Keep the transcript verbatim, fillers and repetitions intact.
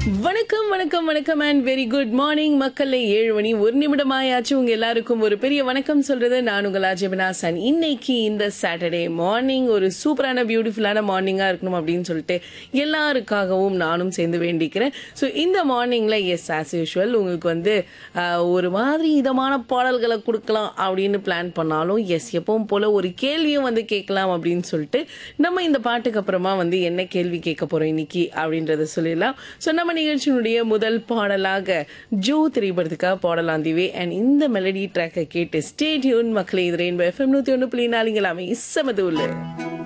வணக்கம் வணக்கம் வணக்கம் அண்ட் வெரி குட் மார்னிங் மக்களே. ஏழு மணி ஒரு நிமிடம் ஆயாச்சு. உங்க எல்லாருக்கும் ஒரு பெரிய வணக்கம் சொல்றது நான் உங்கள் அஜயபினாசன். இன்னைக்கு இந்த சாட்டர்டே மார்னிங் ஒரு சூப்பரான பியூட்டிஃபுல்லான மார்னிங்கா இருக்கணும் அப்படின்னு சொல்லிட்டு எல்லாருக்காகவும் நானும் சேர்ந்து வேண்டிக்கிறேன். ஸோ இந்த மார்னிங்ல எஸ் ஆஸ் யூஷுவல் உங்களுக்கு வந்து ஆஹ், ஒரு மாதிரி இதமான பாடல்களை கொடுக்கலாம் அப்படின்னு பிளான் பண்ணாலும் எஸ் எப்பவும் போல ஒரு கேள்வியும் வந்து கேட்கலாம் அப்படின்னு சொல்லிட்டு நம்ம இந்த பாட்டுக்கு அப்புறமா வந்து என்ன கேள்வி கேட்க போறோம் இன்னைக்கு அப்படின்றத சொல்லிடலாம். ஸோ நம்ம நிகழ்ச்சியினுடைய முதல் பாடலாக ஜோ திரைப்படத்துக்காக பாடலாம் திவே அண்ட் இந்த மெலடி ட்ராக்கை கேட்டு ஸ்டே டியூன் மக்களே. இது ரெயின்போ எஃப்எம் நூத்தி ஒன்று புள்ளி நாலுங்களாமே இசமது உள்ள